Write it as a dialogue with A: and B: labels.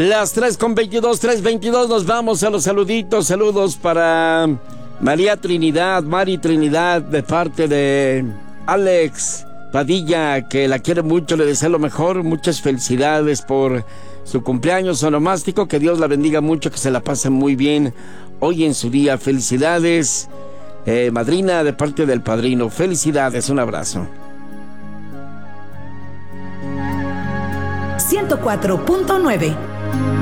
A: Las 3:22, 3:22, nos vamos a los saluditos. Saludos para María Trinidad, Mari Trinidad, de parte de Alex Padilla, que la quiere mucho, le desea lo mejor. Muchas felicidades por su cumpleaños onomástico, que Dios la bendiga mucho, que se la pase muy bien hoy en su día. Felicidades, madrina, de parte del padrino. Felicidades, un abrazo.
B: 104.9